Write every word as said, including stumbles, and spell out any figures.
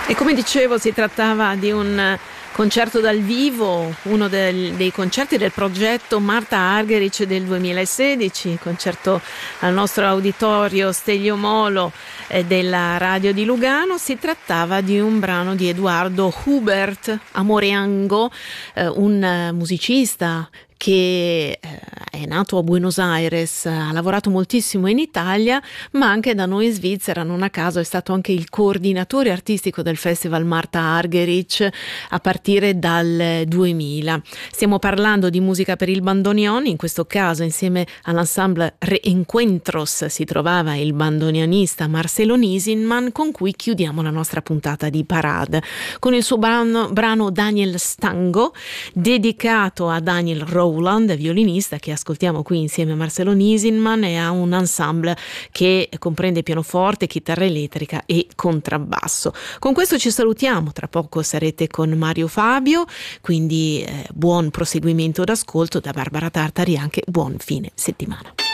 E come dicevo, si trattava di un concerto dal vivo, uno del, dei concerti del progetto Marta Argerich del duemilasedici, concerto al nostro auditorio Stelio Molo eh, della radio di Lugano. Si trattava di un brano di Eduardo Hubert Amoreango, eh, un eh, musicista che eh, è nato a Buenos Aires, ha lavorato moltissimo in Italia, ma anche da noi in Svizzera. Non a caso è stato anche il coordinatore artistico del Festival Marta Argerich a partire dal duemila. Stiamo parlando di musica per il bandoneon, in questo caso insieme all'ensemble Reencuentros si trovava il bandoneonista Marcelo Nisinman, con cui chiudiamo la nostra puntata di Parade, con il suo brano, brano Daniel Stango, dedicato a Daniel Rowland, violinista, che ascoltiamo qui insieme a Marcelo Nisinman e a un ensemble che comprende pianoforte, chitarra elettrica e contrabbasso. Con questo ci salutiamo, tra poco sarete con Mario Fabio, quindi eh, buon proseguimento d'ascolto da Barbara Tartari, anche buon fine settimana.